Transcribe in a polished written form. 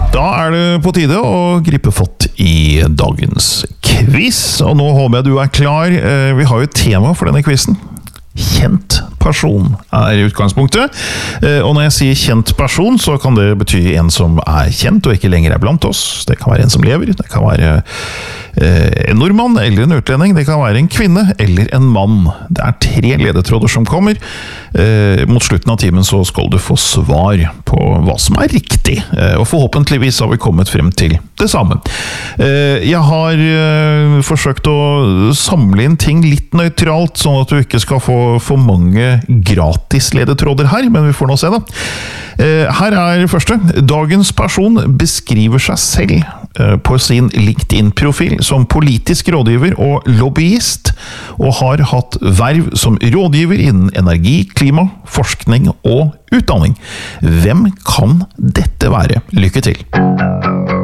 Da det på tide å gripe fatt i dagens quiz, og nå håper jeg du klar. Vi har jo et tema for denne quizen. Kjent person utgangspunktet, og når jeg sier kjent person, så kan det bety en som kjent og ikke lenger blant oss. Det kan være en som lever, det kan være en nordmann eller en utlending, det kan være en kvinne eller en mann. Det 3 ledetråder som kommer. Mot slutten av timen så skal du få svar på hva som riktig, og forhåpentligvis har vi kommet frem til det samme. Jeg har forsøkt å samle inn ting litt nøytralt, sånn at du ikke skal få for mange gratis ledetråder her, men vi får nå se da. Her første. Dagens person beskriver seg selv på sin LinkedIn-profil som politisk rådgiver og lobbyist, og har hatt verv som rådgiver innen energi, klima, forskning og utdanning. Hvem kan dette være? Lykke til!